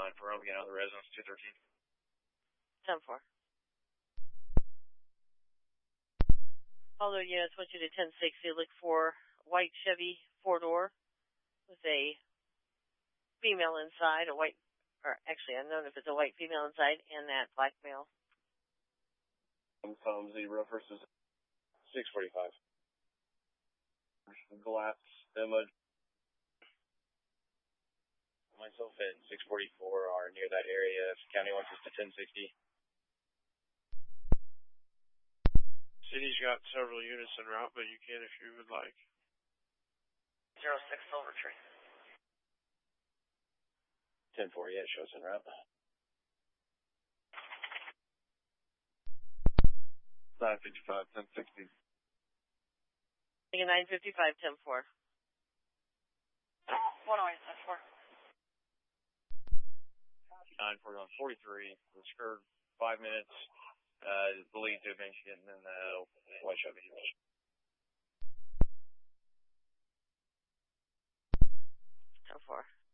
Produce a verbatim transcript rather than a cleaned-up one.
line for him again on the residence, two thirteen. ten four. All the units went you to ten sixty. Look for white Chevy four-door with a female inside, a white, or actually unknown if it's a white female inside, and that black male. From zero versus six forty-five. Glass image. Myself and six forty-four are near that area. If county wants us to ten sixty. City's got several units en route, but you can if you would like. Zero six Silver Tree. ten four, yeah, shows en route. nine fifty-five, ten sixty. Taking nine fifty-five, ten four. one oh eight, ten four. nine forty-one, forty-three. The skirt, five minutes. Uh, believed to have been getting in the white Chevy. ten four.